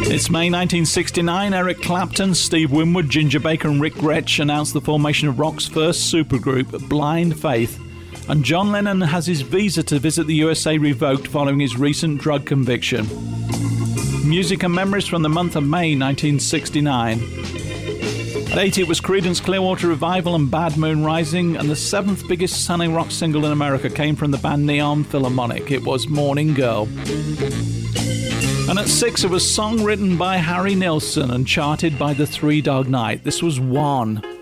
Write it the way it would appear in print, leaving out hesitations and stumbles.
It's May 1969. Eric Clapton, Steve Winwood, Ginger Baker and Rick Gretsch announced the formation of rock's first supergroup, Blind Faith. And John Lennon has his visa to visit the USA revoked following his recent drug conviction. Music and memories from the month of May 1969. At 80, it was Creedence Clearwater Revival and Bad Moon Rising, and the seventh biggest selling rock single in America came from the band Neon Philharmonic. It was Morning Girl. And at 6, it was a song written by Harry Nilsson and charted by the Three Dog Night. This was One.